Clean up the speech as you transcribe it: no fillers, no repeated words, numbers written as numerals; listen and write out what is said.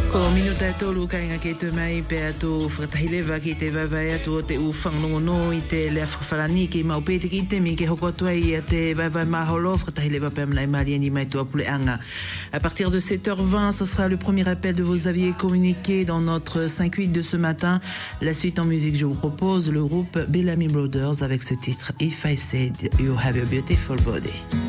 Ko minuta e tolu kainga ke te mai pe atu whakatahilewa ki te waiwai atu o te u whangonongo i te lea whakawharani ki maupete ki te mi ke hoko atua i a te waiwai maholo whakatahilewa pe amnai mariani mai tua puleanga. À partir de 7h20, ce sera le premier appel de vos avis communiqués dans notre 5-8 de ce matin. La suite en musique, je vous propose le groupe Bellamy Brothers avec ce titre If I Said You Have a Beautiful Body.